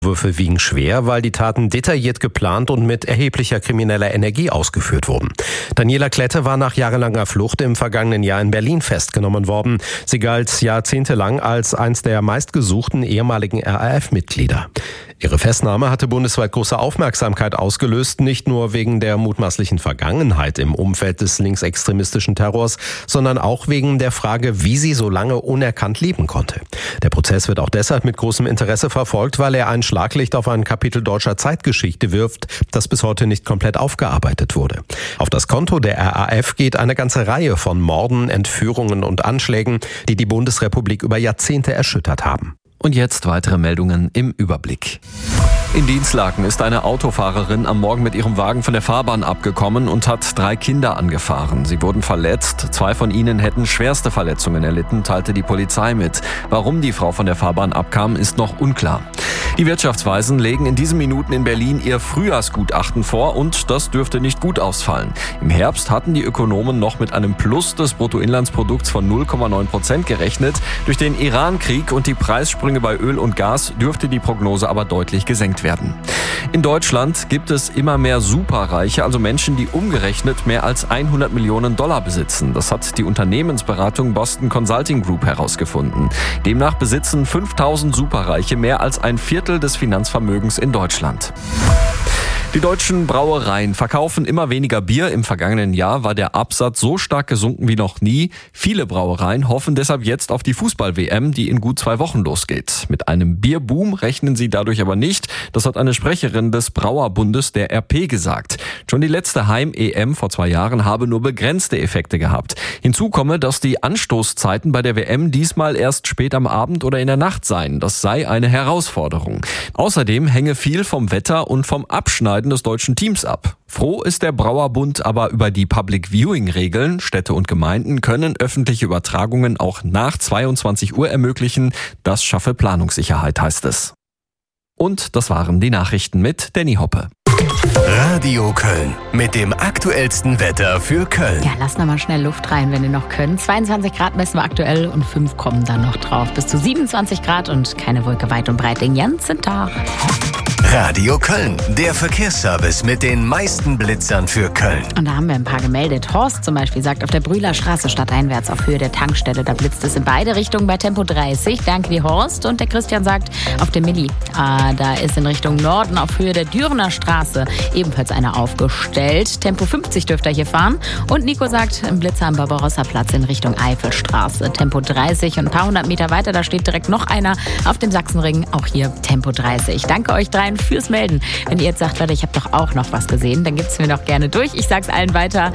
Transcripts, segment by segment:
Vorwürfe wiegen schwer, weil die Taten detailliert geplant und mit erheblicher krimineller Energie ausgeführt wurden. Daniela Klette war nach jahrelanger Flucht im vergangenen Jahr in Berlin festgenommen worden. Sie galt jahrzehntelang als eins der meistgesuchten ehemaligen RAF-Mitglieder. Ihre Festnahme hatte bundesweit große Aufmerksamkeit ausgelöst, nicht nur wegen der mutmaßlichen Vergangenheit im Umfeld des linksextremistischen Terrors, sondern auch wegen der Frage, wie sie so lange unerkannt leben konnte. Der Prozess wird auch deshalb mit großem Interesse verfolgt, weil er ein Schlaglicht auf ein Kapitel deutscher Zeitgeschichte wirft, das bis heute nicht komplett aufgearbeitet wurde. Auf das Konto der RAF geht eine ganze Reihe von Morden, Entführungen und Anschlägen, die die Bundesrepublik über Jahrzehnte erschüttert haben. Und jetzt weitere Meldungen im Überblick. In Dinslaken ist eine Autofahrerin am Morgen mit ihrem Wagen von der Fahrbahn abgekommen und hat 3 Kinder angefahren. Sie wurden verletzt. 2 von ihnen hätten schwerste Verletzungen erlitten, teilte die Polizei mit. Warum die Frau von der Fahrbahn abkam, ist noch unklar. Die Wirtschaftsweisen legen in diesen Minuten in Berlin ihr Frühjahrsgutachten vor und das dürfte nicht gut ausfallen. Im Herbst hatten die Ökonomen noch mit einem Plus des Bruttoinlandsprodukts von 0,9% gerechnet. Durch den Iran-Krieg und die Preissprünge bei Öl und Gas dürfte die Prognose aber deutlich gesenkt werden. In Deutschland gibt es immer mehr Superreiche, also Menschen, die umgerechnet mehr als 100 Millionen Dollar besitzen. Das hat die Unternehmensberatung Boston Consulting Group herausgefunden. Demnach besitzen 5000 Superreiche mehr als ein Viertel des Finanzvermögens in Deutschland. Die deutschen Brauereien verkaufen immer weniger Bier. Im vergangenen Jahr war der Absatz so stark gesunken wie noch nie. Viele Brauereien hoffen deshalb jetzt auf die Fußball-WM, die in gut 2 Wochen losgeht. Mit einem Bierboom rechnen sie dadurch aber nicht. Das hat eine Sprecherin des Brauerbundes der RP gesagt. Schon die letzte Heim-EM vor 2 Jahren habe nur begrenzte Effekte gehabt. Hinzu komme, dass die Anstoßzeiten bei der WM diesmal erst spät am Abend oder in der Nacht seien. Das sei eine Herausforderung. Außerdem hänge viel vom Wetter und vom Abschneiden des deutschen Teams ab. Froh ist der Brauerbund aber über die Public-Viewing-Regeln. Städte und Gemeinden können öffentliche Übertragungen auch nach 22 Uhr ermöglichen. Das schaffe Planungssicherheit, heißt es. Und das waren die Nachrichten mit Danny Hoppe. Radio Köln mit dem aktuellsten Wetter für Köln. Ja, lasst noch mal schnell Luft rein, wenn ihr noch könnt. 22 Grad messen wir aktuell und 5 kommen dann noch drauf. Bis zu 27 Grad und keine Wolke weit und breit den ganzen Tag. Radio Köln, der Verkehrsservice mit den meisten Blitzern für Köln. Und da haben wir ein paar gemeldet. Horst zum Beispiel sagt, auf der Brühler Straße stadteinwärts auf Höhe der Tankstelle, da blitzt es in beide Richtungen bei Tempo 30. Danke dir, Horst. Und der Christian sagt, auf dem Milli, da ist in Richtung Norden auf Höhe der Dürener Straße ebenfalls einer aufgestellt. Tempo 50 dürft ihr hier fahren. Und Nico sagt, ein Blitzer am Barbarossa-Platz in Richtung Eifelstraße. Tempo 30 und ein paar 100 Meter weiter, da steht direkt noch einer auf dem Sachsenring. Auch hier Tempo 30. Danke euch dreien fürs Melden. Wenn ihr jetzt sagt, Leute, ich habe doch auch noch was gesehen, dann gibt's mir doch gerne durch. Ich sag's allen weiter.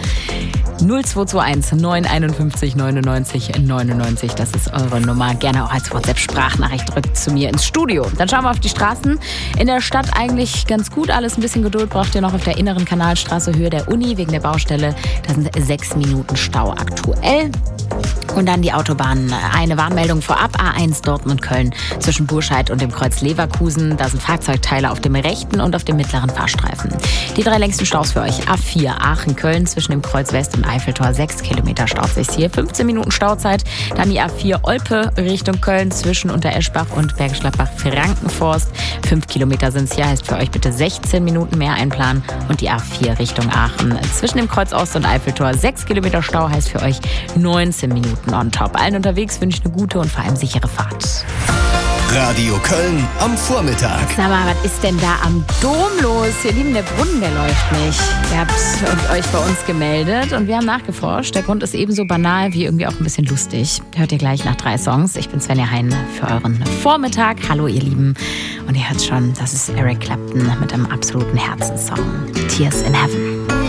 0221 951 99 99. Das ist eure Nummer. Gerne auch als WhatsApp-Sprachnachricht drückt zu mir ins Studio. Dann schauen wir auf die Straßen. In der Stadt eigentlich ganz gut. Alles ein bisschen Geduld braucht ihr noch auf der inneren Kanalstraße Höhe der Uni wegen der Baustelle. Da sind 6 Minuten Stau aktuell. Und dann die Autobahn. Eine Warnmeldung vorab. A1 Dortmund-Köln zwischen Burscheid und dem Kreuz Leverkusen. Da sind Fahrzeugteile auf dem rechten und auf dem mittleren Fahrstreifen. Die 3 längsten Staus für euch. A4 Aachen-Köln zwischen dem Kreuz West und Eiffeltor. 6 Kilometer staut sich hier. 15 Minuten Stauzeit. Dann die A4 Olpe Richtung Köln zwischen Untereschbach und Bergisch Gladbach-Frankenforst. 5 Kilometer sind es hier. Heißt für euch bitte 16 Minuten mehr einplanen. Und die A4 Richtung Aachen zwischen dem Kreuz Ost und Eiffeltor. 6 Kilometer Stau heißt für euch 19 Minuten on top. Allen unterwegs wünsche ich eine gute und vor allem sichere Fahrt. Radio Köln am Vormittag. Sag mal, was ist denn da am Dom los? Ihr Lieben, der Brunnen, der läuft nicht. Ihr habt euch bei uns gemeldet und wir haben nachgeforscht. Der Grund ist ebenso banal wie irgendwie auch ein bisschen lustig. Hört ihr gleich nach 3 Songs. Ich bin Svenja Hein für euren Vormittag. Hallo ihr Lieben. Und ihr hört schon, das ist Eric Clapton mit einem absoluten Herzenssong. Tears in Heaven.